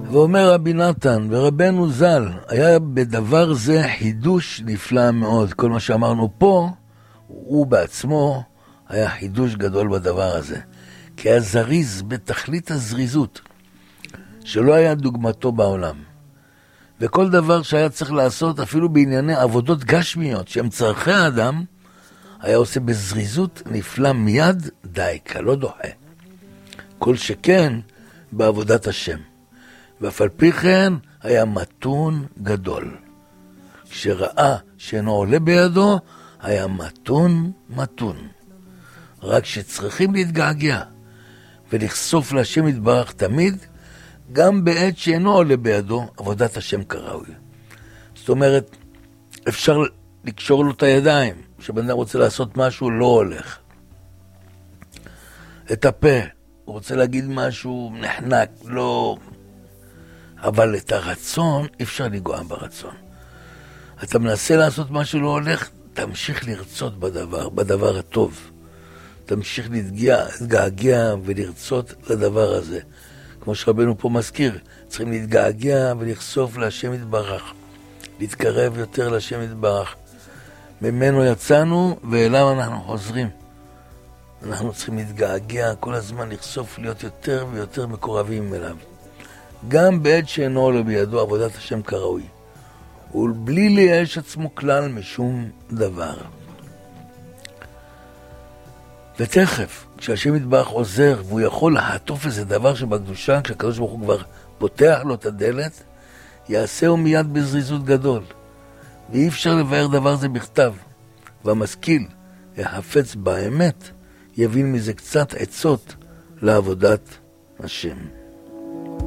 ואומר רבי נתן ורבנו ז"ל, היה בדבר זה חידוש נפלא מאוד. כל מה שאמרנו פה, הוא בעצמו היה חידוש גדול בדבר הזה. כי היה זריז בתכלית הזריזות, שלא היה דוגמתו בעולם. וכל דבר שהיה צריך לעשות, אפילו בענייני עבודות גשמיות, שהם צרכי האדם, היה עושה בזריזות נפלא מיד דייקה, לא דוחה. כל שכן בעבודת השם. ואף על פי כן היה מתון גדול. כשראה שאינו עולה בידו, היה מתון. רק שצריכים להתגעגע ולחשוף להשם יתברך תמיד, גם בעת שאינו עולה בידו, עבודת השם כראוי. זאת אומרת, אפשר לקשור לו את הידיים, שבן אדם רוצה לעשות משהו, לא הולך. את הפה, הוא רוצה להגיד משהו נחנק, לא... אבל את הרצון, אי אפשר לגוע ברצון. אתה מנסה לעשות משהו, לא הולך, תמשיך לרצות בדבר הטוב. תמשיך להתגעגע ולרצות לדבר הזה. כמו שרבנו פה מזכיר, צריכים להתגעגע ולחשוף להשם יתברך. להתקרב יותר להשם יתברך. ממנו יצאנו ואליו אנחנו חוזרים. אנחנו צריכים להתגעגע כל הזמן, לחשוף להיות יותר ויותר מקורבים אליו. גם בעת שאינו עולה בידו עבודת השם כראוי. ובלי לייאש עצמו כלל משום דבר. ותכף, כשהשם יתברך עוזר, והוא יכול להטוף איזה דבר שבקדושה, כשהקדוש ברוך הוא כבר פותח לו את הדלת, יעשהו מיד בזריזות גדול. ואי אפשר לבאר דבר זה בכתב. והמשכיל, יחפץ באמת, יבין מזה קצת עצות לעבודת השם.